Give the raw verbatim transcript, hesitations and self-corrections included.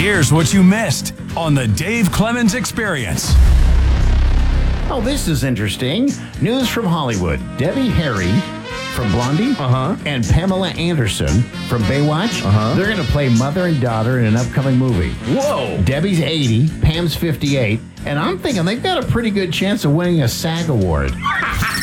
Here's what you missed on the Dave Clemens Experience. Oh, this is interesting. News from Hollywood. Debbie Harry from Blondie Uh-huh. and Pamela Anderson from Baywatch. Uh-huh. They're going to play mother and daughter in an upcoming movie. Whoa. Debbie's eighty, Pam's fifty-eight, and I'm thinking they've got a pretty good chance of winning a SAG award.